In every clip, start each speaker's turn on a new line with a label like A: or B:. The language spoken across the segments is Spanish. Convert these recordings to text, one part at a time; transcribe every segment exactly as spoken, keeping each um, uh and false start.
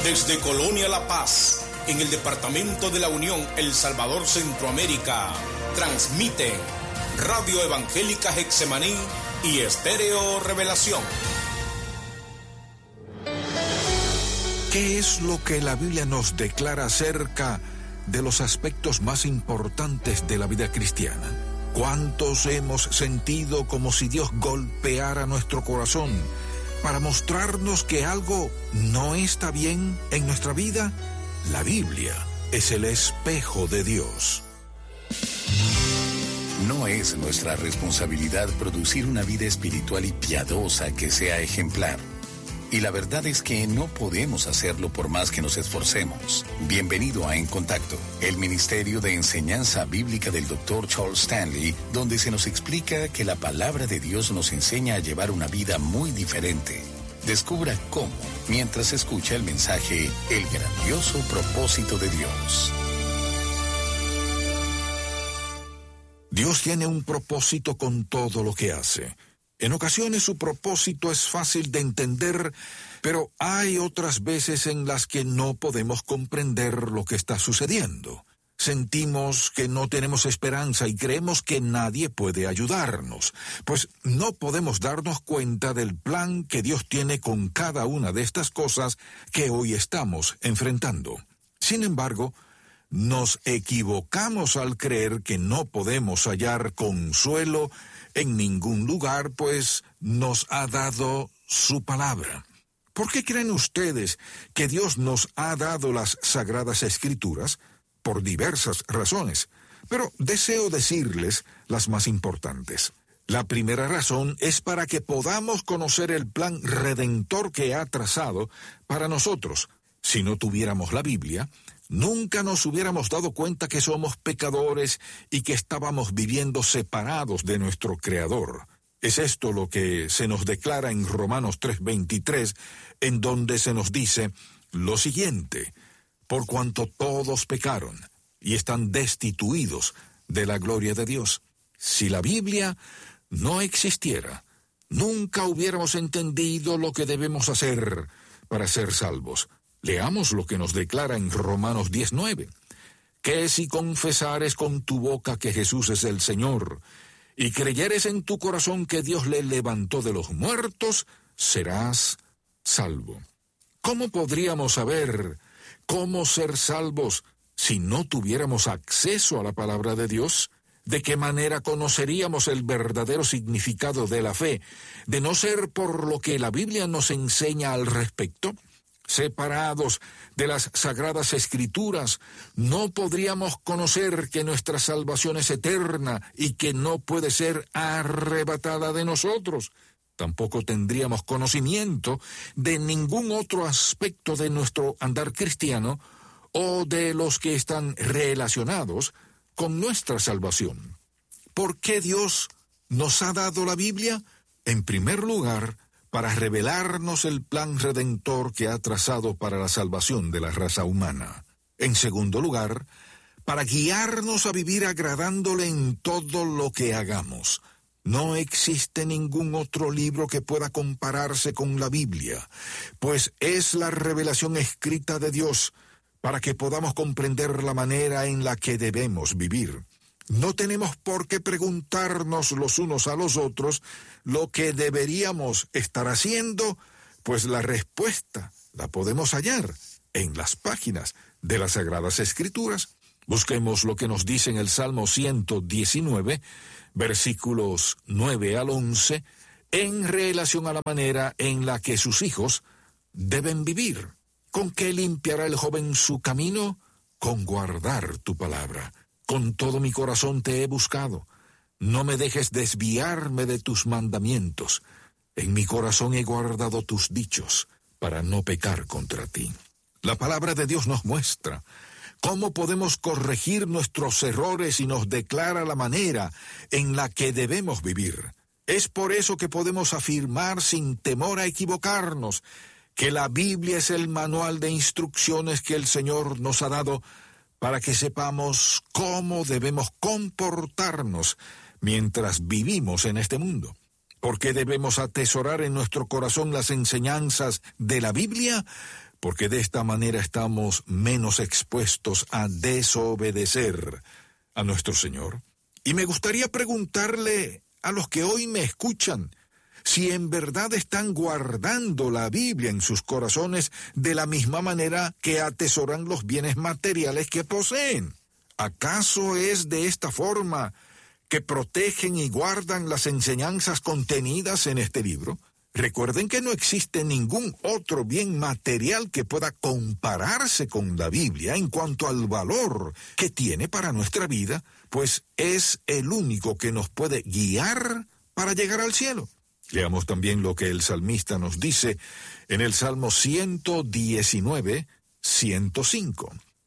A: Desde Colonia La Paz, en el departamento de la Unión, El Salvador, Centroamérica, transmiten Radio Evangélica Getsemaní y Estéreo Revelación.
B: ¿Qué es lo que la Biblia nos declara acerca de los aspectos más importantes de la vida cristiana? ¿Cuántos hemos sentido como si Dios golpeara nuestro corazón para mostrarnos que algo no está bien en nuestra vida? La Biblia es el espejo de Dios.
C: No es nuestra responsabilidad producir una vida espiritual y piadosa que sea ejemplar. Y la verdad es que no podemos hacerlo por más que nos esforcemos. Bienvenido a En Contacto, el Ministerio de Enseñanza Bíblica del doctor Charles Stanley, donde se nos explica que la palabra de Dios nos enseña a llevar una vida muy diferente. Descubra cómo mientras escucha el mensaje El grandioso propósito de Dios.
B: Dios tiene un propósito con todo lo que hace. En ocasiones su propósito es fácil de entender, pero hay otras veces en las que no podemos comprender lo que está sucediendo. Sentimos que no tenemos esperanza y creemos que nadie puede ayudarnos, pues no podemos darnos cuenta del plan que Dios tiene con cada una de estas cosas que hoy estamos enfrentando. Sin embargo, nos equivocamos al creer que no podemos hallar consuelo en ningún lugar, pues nos ha dado su palabra. ¿Por qué creen ustedes que Dios nos ha dado las Sagradas Escrituras? Por diversas razones, pero deseo decirles las más importantes. La primera razón es para que podamos conocer el plan redentor que ha trazado para nosotros. Si no tuviéramos la Biblia, nunca nos hubiéramos dado cuenta que somos pecadores y que estábamos viviendo separados de nuestro Creador. Es esto lo que se nos declara en Romanos tres veintitrés, en donde se nos dice lo siguiente: por cuanto todos pecaron y están destituidos de la gloria de Dios. Si la Biblia no existiera, nunca hubiéramos entendido lo que debemos hacer para ser salvos. Leamos lo que nos declara en Romanos diez nueve. Que si confesares con tu boca que Jesús es el Señor, y creyeres en tu corazón que Dios le levantó de los muertos, serás salvo. ¿Cómo podríamos saber cómo ser salvos si no tuviéramos acceso a la palabra de Dios? ¿De qué manera conoceríamos el verdadero significado de la fe, de no ser por lo que la Biblia nos enseña al respecto? Separados de las Sagradas Escrituras, no podríamos conocer que nuestra salvación es eterna y que no puede ser arrebatada de nosotros. Tampoco tendríamos conocimiento de ningún otro aspecto de nuestro andar cristiano o de los que están relacionados con nuestra salvación. ¿Por qué Dios nos ha dado la Biblia? En primer lugar, para revelarnos el plan redentor que ha trazado para la salvación de la raza humana. En segundo lugar, para guiarnos a vivir agradándole en todo lo que hagamos. No existe ningún otro libro que pueda compararse con la Biblia, pues es la revelación escrita de Dios para que podamos comprender la manera en la que debemos vivir. No tenemos por qué preguntarnos los unos a los otros lo que deberíamos estar haciendo, pues la respuesta la podemos hallar en las páginas de las Sagradas Escrituras. Busquemos lo que nos dice en el Salmo ciento diecinueve, versículos nueve al once, en relación a la manera en la que sus hijos deben vivir. ¿Con qué limpiará el joven su camino? Con guardar tu palabra. Con todo mi corazón te he buscado. No me dejes desviarme de tus mandamientos. En mi corazón he guardado tus dichos para no pecar contra ti. La palabra de Dios nos muestra cómo podemos corregir nuestros errores y nos declara la manera en la que debemos vivir. Es por eso que podemos afirmar sin temor a equivocarnos que la Biblia es el manual de instrucciones que el Señor nos ha dado para que sepamos cómo debemos comportarnos mientras vivimos en este mundo. ¿Por qué debemos atesorar en nuestro corazón las enseñanzas de la Biblia? porque de esta manera estamos menos expuestos a desobedecer a nuestro Señor. Y me gustaría preguntarle a los que hoy me escuchan si en verdad están guardando la Biblia en sus corazones de la misma manera que atesoran los bienes materiales que poseen. ¿Acaso es de esta forma que protegen y guardan las enseñanzas contenidas en este libro? Recuerden que no existe ningún otro bien material que pueda compararse con la Biblia en cuanto al valor que tiene para nuestra vida, pues es el único que nos puede guiar para llegar al cielo. Leamos también lo que el salmista nos dice en el Salmo ciento diecinueve, ciento cinco.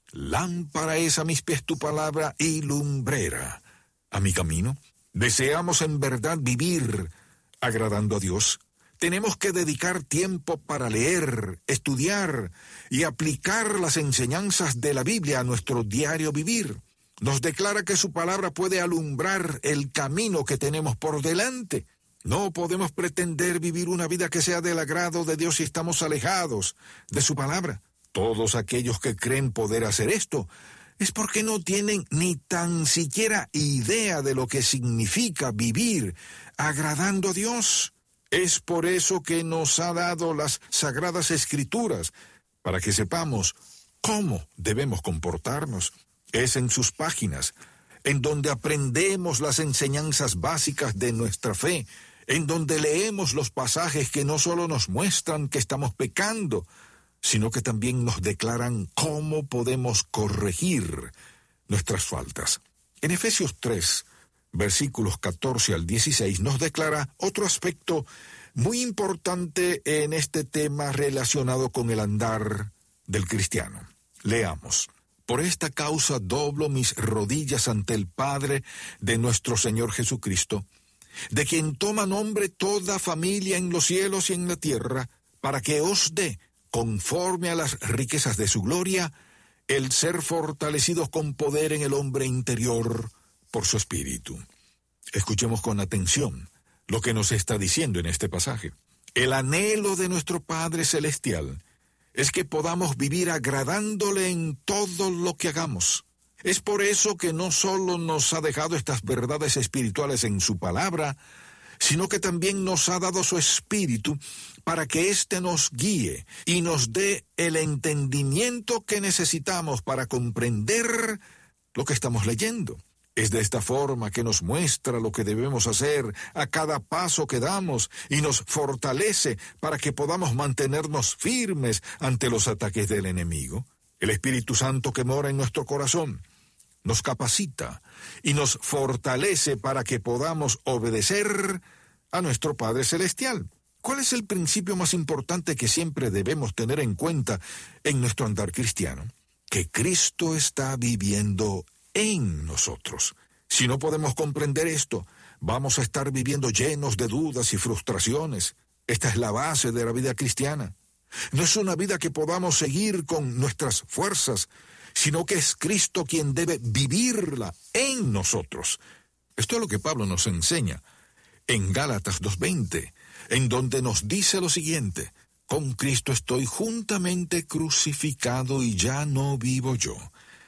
B: Lámpara es a mis pies tu palabra y lumbrera a mi camino. ¿Deseamos en verdad vivir agradando a Dios? Tenemos que dedicar tiempo para leer, estudiar y aplicar las enseñanzas de la Biblia a nuestro diario vivir. Nos declara que su palabra puede alumbrar el camino que tenemos por delante. No podemos pretender vivir una vida que sea del agrado de Dios si estamos alejados de su palabra. Todos aquellos que creen poder hacer esto es porque no tienen ni tan siquiera idea de lo que significa vivir agradando a Dios. Es por eso que nos ha dado las Sagradas Escrituras, para que sepamos cómo debemos comportarnos. Es en sus páginas, en donde aprendemos las enseñanzas básicas de nuestra fe, en donde leemos los pasajes que no solo nos muestran que estamos pecando, sino que también nos declaran cómo podemos corregir nuestras faltas. En Efesios tres, versículos catorce al dieciséis, nos declara otro aspecto muy importante en este tema relacionado con el andar del cristiano. Leamos. Por esta causa doblo mis rodillas ante el Padre de nuestro Señor Jesucristo, de quien toma nombre toda familia en los cielos y en la tierra, para que os dé, conforme a las riquezas de su gloria, el ser fortalecidos con poder en el hombre interior por su espíritu. Escuchemos con atención lo que nos está diciendo en este pasaje. El anhelo de nuestro Padre Celestial es que podamos vivir agradándole en todo lo que hagamos. Es por eso que no solo nos ha dejado estas verdades espirituales en su palabra, sino que también nos ha dado su espíritu para que éste nos guíe y nos dé el entendimiento que necesitamos para comprender lo que estamos leyendo. Es de esta forma que nos muestra lo que debemos hacer a cada paso que damos y nos fortalece para que podamos mantenernos firmes ante los ataques del enemigo. El Espíritu Santo que mora en nuestro corazón nos capacita y nos fortalece para que podamos obedecer a nuestro Padre Celestial. ¿Cuál es el principio más importante que siempre debemos tener en cuenta en nuestro andar cristiano? Que Cristo está viviendo en nosotros. Si no podemos comprender esto, vamos a estar viviendo llenos de dudas y frustraciones. Esta es la base de la vida cristiana. No es una vida que podamos seguir con nuestras fuerzas, sino que es Cristo quien debe vivirla en nosotros. Esto es lo que Pablo nos enseña en Gálatas dos veinte, en donde nos dice lo siguiente: con Cristo estoy juntamente crucificado y ya no vivo yo,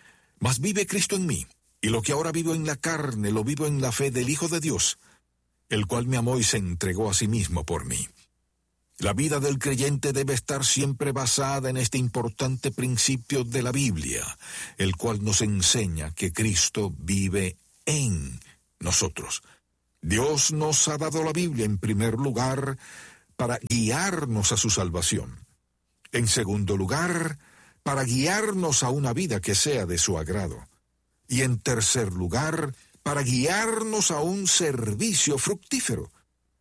B: mas vive Cristo en mí, y lo que ahora vivo en la carne lo vivo en la fe del Hijo de Dios, el cual me amó y se entregó a sí mismo por mí. La vida del creyente debe estar siempre basada en este importante principio de la Biblia, el cual nos enseña que Cristo vive en nosotros. Dios nos ha dado la Biblia en primer lugar para guiarnos a su salvación. En segundo lugar, para guiarnos a una vida que sea de su agrado. Y en tercer lugar, para guiarnos a un servicio fructífero.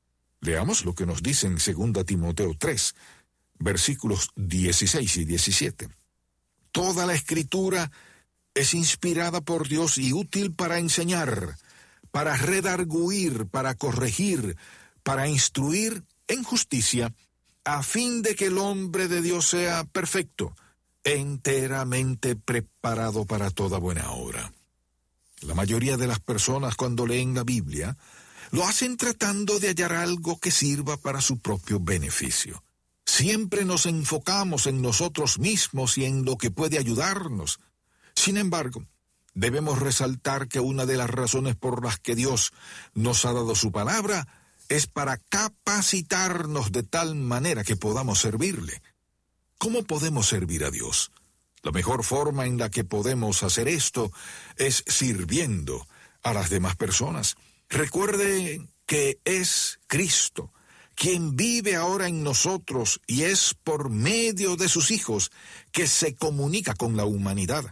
B: Leamos lo que nos dice en segunda Timoteo tres, versículos dieciséis y diecisiete. Toda la Escritura es inspirada por Dios y útil para enseñar, para redarguir, para corregir, para instruir en justicia, a fin de que el hombre de Dios sea perfecto, enteramente preparado para toda buena obra. La mayoría de las personas cuando leen la Biblia lo hacen tratando de hallar algo que sirva para su propio beneficio. Siempre nos enfocamos en nosotros mismos y en lo que puede ayudarnos. Sin embargo, debemos resaltar que una de las razones por las que Dios nos ha dado su palabra es para capacitarnos de tal manera que podamos servirle. ¿Cómo podemos servir a Dios? La mejor forma en la que podemos hacer esto es sirviendo a las demás personas. Recuerde que es Cristo quien vive ahora en nosotros y es por medio de sus hijos que se comunica con la humanidad.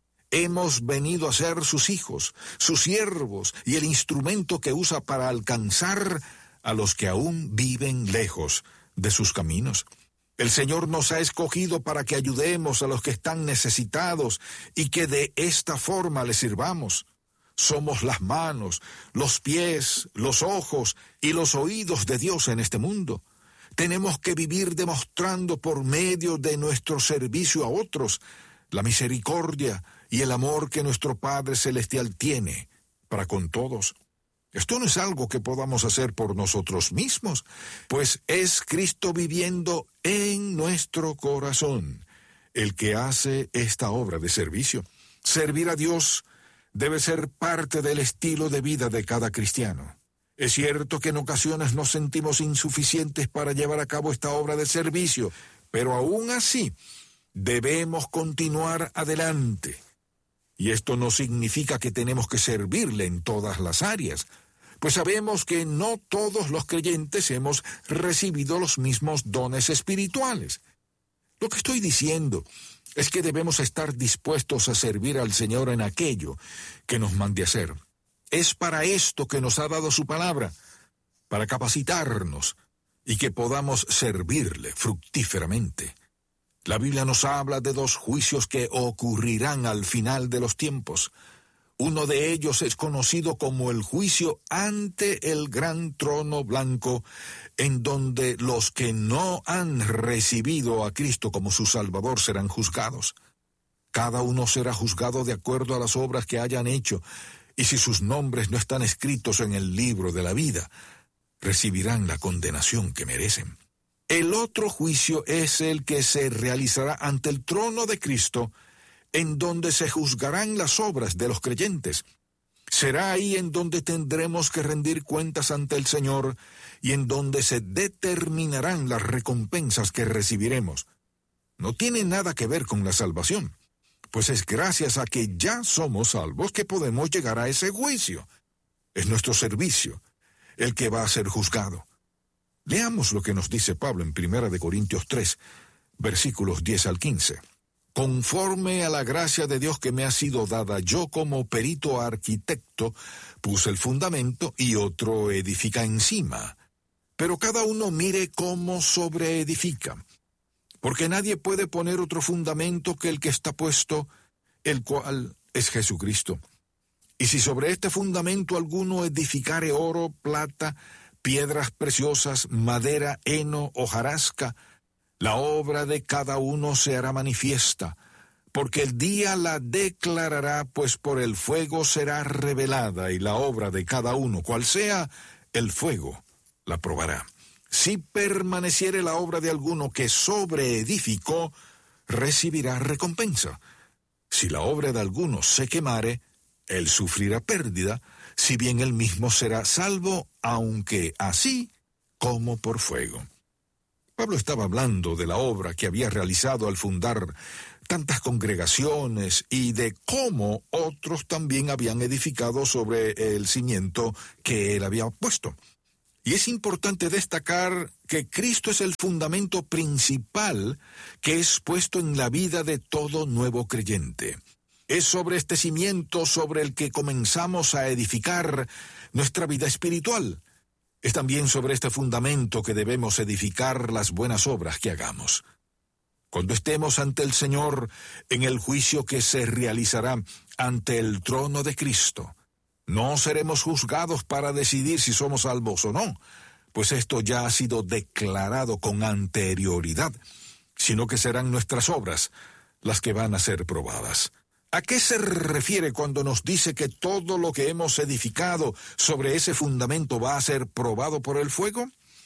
B: Hemos venido a ser sus hijos, sus siervos y el instrumento que usa para alcanzar a los que aún viven lejos de sus caminos. El Señor nos ha escogido para que ayudemos a los que están necesitados y que de esta forma les sirvamos. Somos las manos, los pies, los ojos y los oídos de Dios en este mundo. Tenemos que vivir demostrando por medio de nuestro servicio a otros la misericordia y el amor que nuestro Padre Celestial tiene para con todos. Esto no es algo que podamos hacer por nosotros mismos, pues es Cristo viviendo en nuestro corazón el que hace esta obra de servicio. Servir a Dios debe ser parte del estilo de vida de cada cristiano. Es cierto que en ocasiones nos sentimos insuficientes para llevar a cabo esta obra de servicio, pero aún así debemos continuar adelante. Y esto no significa que tenemos que servirle en todas las áreas, pues sabemos que no todos los creyentes hemos recibido los mismos dones espirituales. Lo que estoy diciendo es que debemos estar dispuestos a servir al Señor en aquello que nos mande hacer. Es para esto que nos ha dado su palabra, para capacitarnos y que podamos servirle fructíferamente. La Biblia nos habla de dos juicios que ocurrirán al final de los tiempos. Uno de ellos es conocido como el juicio ante el gran trono blanco, en donde los que no han recibido a Cristo como su Salvador serán juzgados. Cada uno será juzgado de acuerdo a las obras que hayan hecho, y si sus nombres no están escritos en el libro de la vida, recibirán la condenación que merecen. El otro juicio es el que se realizará ante el trono de Cristo, en donde se juzgarán las obras de los creyentes. Será ahí en donde tendremos que rendir cuentas ante el Señor y en donde se determinarán las recompensas que recibiremos. No tiene nada que ver con la salvación, pues es gracias a que ya somos salvos que podemos llegar a ese juicio. Es nuestro servicio el que va a ser juzgado. Leamos lo que nos dice Pablo en Primera de Corintios tres, versículos diez al quince. Conforme a la gracia de Dios que me ha sido dada, yo como perito arquitecto puse el fundamento y otro edifica encima. Pero cada uno mire cómo sobreedifica, porque nadie puede poner otro fundamento que el que está puesto, el cual es Jesucristo. Y si sobre este fundamento alguno edificare oro, plata, piedras preciosas, madera, heno, hojarasca, la obra de cada uno se hará manifiesta, porque el día la declarará, pues por el fuego será revelada, y la obra de cada uno, cual sea, el fuego la probará. Si permaneciere la obra de alguno que sobreedificó, recibirá recompensa. Si la obra de alguno se quemare, él sufrirá pérdida, si bien él mismo será salvo, aunque así como por fuego. Pablo estaba hablando de la obra que había realizado al fundar tantas congregaciones y de cómo otros también habían edificado sobre el cimiento que él había puesto. Y es importante destacar que Cristo es el fundamento principal que es puesto en la vida de todo nuevo creyente. Es sobre este cimiento sobre el que comenzamos a edificar nuestra vida espiritual. Es también sobre este fundamento que debemos edificar las buenas obras que hagamos. Cuando estemos ante el Señor en el juicio que se realizará ante el trono de Cristo, no seremos juzgados para decidir si somos salvos o no, pues esto ya ha sido declarado con anterioridad, sino que serán nuestras obras las que van a ser probadas. ¿A qué se refiere cuando nos dice que todo lo que hemos edificado sobre ese fundamento va a ser probado por el fuego?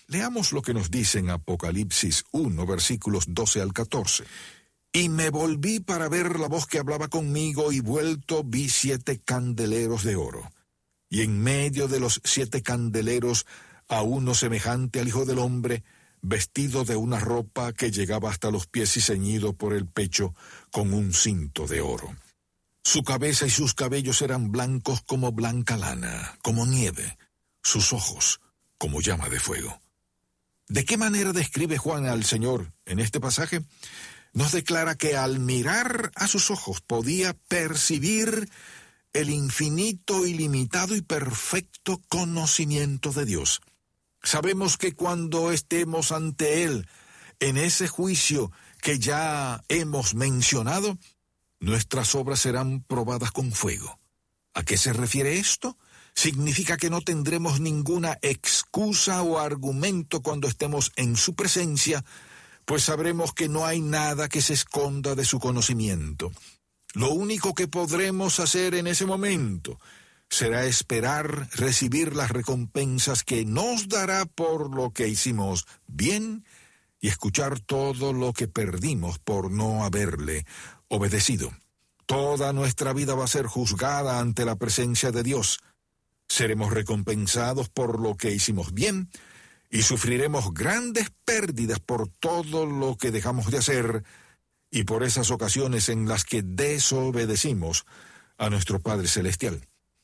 B: Leamos lo que nos dice en Apocalipsis uno, versículos doce al catorce. Y me volví para ver la voz que hablaba conmigo, y vuelto vi siete candeleros de oro. Y en medio de los siete candeleros a uno semejante al Hijo del Hombre, vestido de una ropa que llegaba hasta los pies y ceñido por el pecho con un cinto de oro. Su cabeza y sus cabellos eran blancos como blanca lana, como nieve, sus ojos como llama de fuego. ¿De qué manera describe Juan al Señor en este pasaje? Nos declara que al mirar a sus ojos podía percibir el infinito, ilimitado y perfecto conocimiento de Dios. Sabemos que cuando estemos ante Él, en ese juicio que ya hemos mencionado, nuestras obras serán probadas con fuego. ¿A qué se refiere esto? Significa que no tendremos ninguna excusa o argumento cuando estemos en su presencia, pues sabremos que no hay nada que se esconda de su conocimiento. Lo único que podremos hacer en ese momento será esperar recibir las recompensas que nos dará por lo que hicimos bien y escuchar todo lo que perdimos por no haberle obedecido. Toda nuestra vida va a ser juzgada ante la presencia de Dios. Seremos recompensados por lo que hicimos bien y sufriremos grandes pérdidas por todo lo que dejamos de hacer y por esas ocasiones en las que desobedecimos a nuestro Padre Celestial.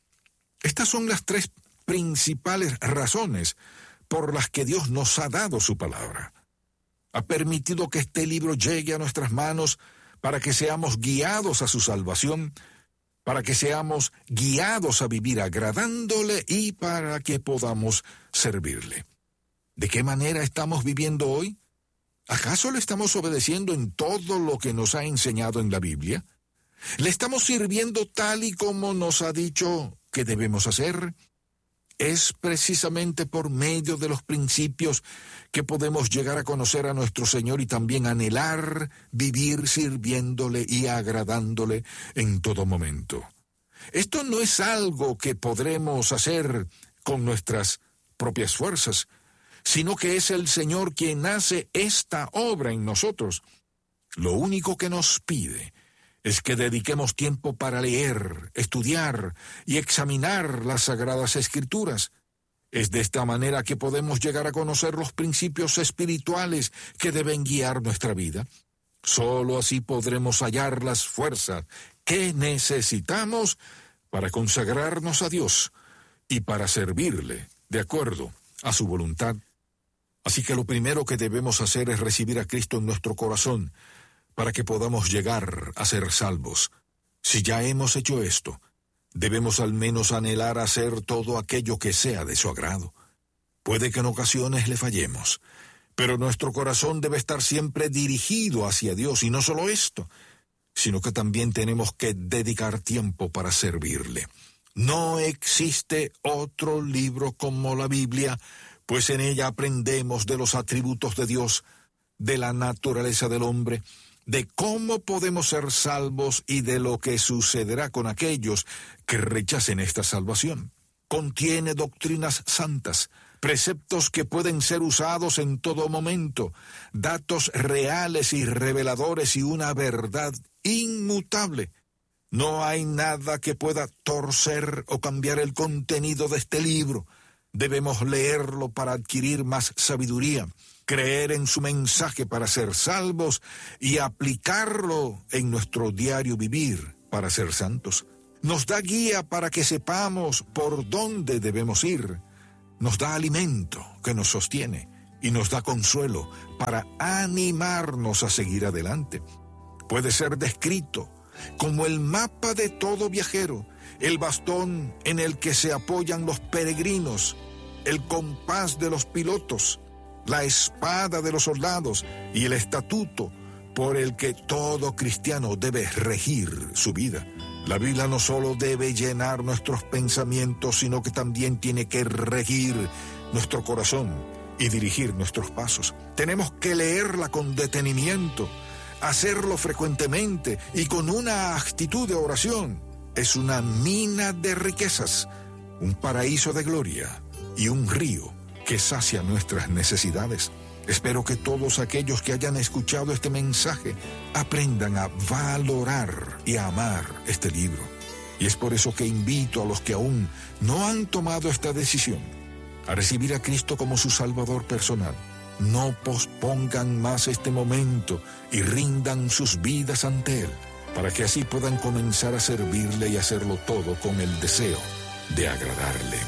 B: Estas son las tres principales razones por las que Dios nos ha dado su palabra. Ha permitido que este libro llegue a nuestras manos para que seamos guiados a su salvación, para que seamos guiados a vivir agradándole y para que podamos servirle. ¿De qué manera estamos viviendo hoy? ¿Acaso le estamos obedeciendo en todo lo que nos ha enseñado en la Biblia? ¿Le estamos sirviendo tal y como nos ha dicho que debemos hacer? Es precisamente por medio de los principios que podemos llegar a conocer a nuestro Señor y también anhelar vivir sirviéndole y agradándole en todo momento. Esto no es algo que podremos hacer con nuestras propias fuerzas, sino que es el Señor quien hace esta obra en nosotros. Lo único que nos pide es que dediquemos tiempo para leer, estudiar y examinar las Sagradas Escrituras. Es de esta manera que podemos llegar a conocer los principios espirituales que deben guiar nuestra vida. Solo así podremos hallar las fuerzas que necesitamos para consagrarnos a Dios y para servirle de acuerdo a su voluntad. Así que lo primero que debemos hacer es recibir a Cristo en nuestro corazón para que podamos llegar a ser salvos. Si ya hemos hecho esto, debemos al menos anhelar hacer todo aquello que sea de su agrado. Puede que en ocasiones le fallemos, pero nuestro corazón debe estar siempre dirigido hacia Dios, y no solo esto, sino que también tenemos que dedicar tiempo para servirle. No existe otro libro como la Biblia, pues en ella aprendemos de los atributos de Dios, de la naturaleza del hombre, de cómo podemos ser salvos y de lo que sucederá con aquellos que rechacen esta salvación. Contiene doctrinas santas, preceptos que pueden ser usados en todo momento, datos reales y reveladores y una verdad inmutable. No hay nada que pueda torcer o cambiar el contenido de este libro. Debemos leerlo para adquirir más sabiduría, creer en su mensaje para ser salvos y aplicarlo en nuestro diario vivir para ser santos. Nos da guía para que sepamos por dónde debemos ir. Nos da alimento que nos sostiene y nos da consuelo para animarnos a seguir adelante. Puede ser descrito como el mapa de todo viajero, el bastón en el que se apoyan los peregrinos, el compás de los pilotos, la espada de los soldados y el estatuto por el que todo cristiano debe regir su vida. La Biblia no solo debe llenar nuestros pensamientos, sino que también tiene que regir nuestro corazón y dirigir nuestros pasos. Tenemos que leerla con detenimiento, hacerlo frecuentemente y con una actitud de oración. Es una mina de riquezas, un paraíso de gloria y un río que sacia nuestras necesidades. Espero que todos aquellos que hayan escuchado este mensaje aprendan a valorar y a amar este libro. Y es por eso que invito a los que aún no han tomado esta decisión a recibir a Cristo como su Salvador personal. No pospongan más este momento y rindan sus vidas ante Él, para que así puedan comenzar a servirle y hacerlo todo con el deseo de agradarle.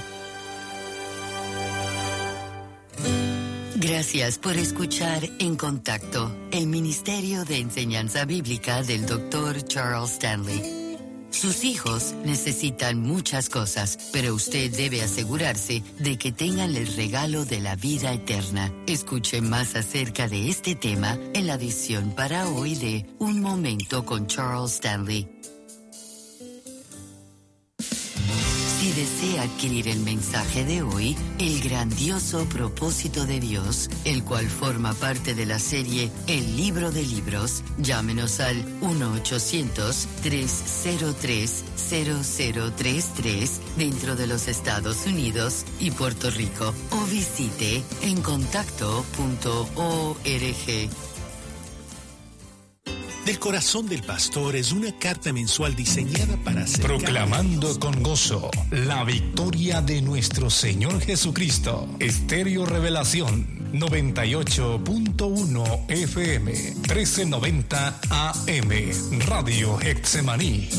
D: Gracias por escuchar En Contacto, el Ministerio de Enseñanza Bíblica del doctor Charles Stanley. Sus hijos necesitan muchas cosas, pero usted debe asegurarse de que tengan el regalo de la vida eterna. Escuche más acerca de este tema en la edición para hoy de Un Momento con Charles Stanley. Si desea adquirir el mensaje de hoy, El grandioso propósito de Dios, el cual forma parte de la serie El Libro de Libros, llámenos al uno ochocientos, tres cero tres, cero cero tres tres dentro de los Estados Unidos y Puerto Rico o visite en contacto punto org.
E: Del corazón del pastor es una carta mensual diseñada para acercar
F: Proclamando con gozo la victoria de nuestro Señor Jesucristo. Estéreo Revelación noventa y ocho punto uno F M, trece noventa A M, Radio Hexemaní.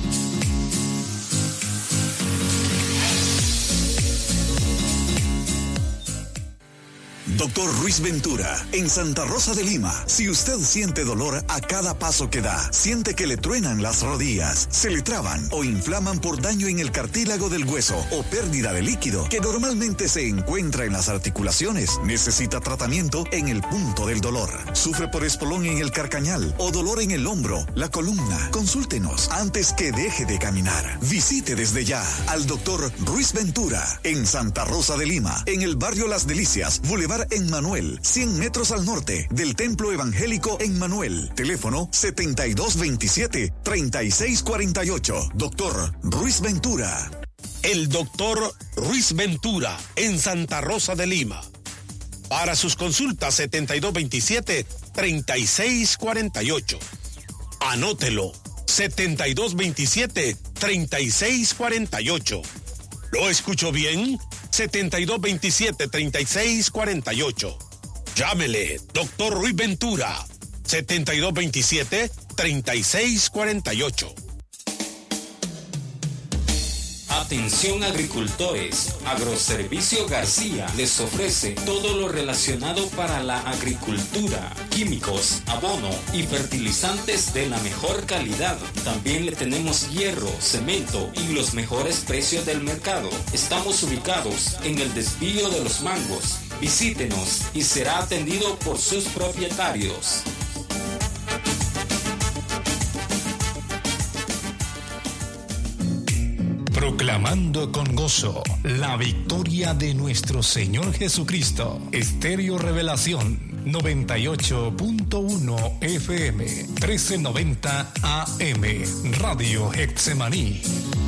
G: Doctor Ruiz Ventura, en Santa Rosa de Lima. Si usted siente dolor a cada paso que da, siente que le truenan las rodillas, se le traban o inflaman por daño en el cartílago del hueso o pérdida de líquido que normalmente se encuentra en las articulaciones, necesita tratamiento en el punto del dolor. Sufre por espolón en el carcañal o dolor en el hombro, la columna. Consúltenos antes que deje de caminar. Visite desde ya al doctor Ruiz Ventura en Santa Rosa de Lima, en el barrio Las Delicias, Boulevard en Manuel, cien metros al norte del Templo Evangélico en Manuel. Teléfono setenta y dos veintisiete, treinta y seis cuarenta y ocho. Doctor Ruiz Ventura.
E: el doctor Ruiz Ventura en Santa Rosa de Lima. Para sus consultas setenta y dos veintisiete, treinta y seis cuarenta y ocho. Anótelo, setenta y dos veintisiete, treinta y seis cuarenta y ocho. ¿Lo escucho bien? setenta y dos veintisiete, treinta y seis cuarenta y ocho. Llámele, doctor Ruiz Ventura, setenta y dos veintisiete, treinta y seis cuarenta y ocho.
H: Atención agricultores, Agroservicio García les ofrece todo lo relacionado para la agricultura, químicos, abono y fertilizantes de la mejor calidad. También le tenemos hierro, cemento y los mejores precios del mercado. Estamos ubicados en el Desvío de los Mangos. Visítenos y será atendido por sus propietarios.
F: Proclamando con gozo la victoria de nuestro Señor Jesucristo. Estéreo Revelación noventa y ocho punto uno F M, trece noventa A M, Radio Hexemaní.